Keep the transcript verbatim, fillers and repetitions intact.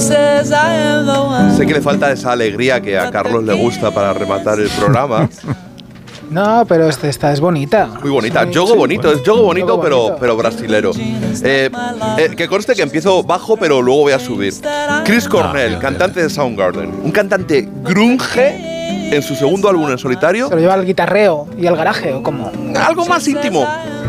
Sé que le falta esa alegría que a Carlos le gusta para rematar el programa. No, pero esta, esta es bonita. Muy bonita. Sí, Yogo sí, bonito, bueno. es yogo bonito, Yogo pero, bonito. pero brasilero. Eh, eh, que conste que empiezo bajo, pero luego voy a subir. Chris Cornell, cantante de Soundgarden. Un cantante grunge en su segundo álbum en solitario. ¿Se lo lleva al guitarreo y al garaje o cómo? Algo más íntimo.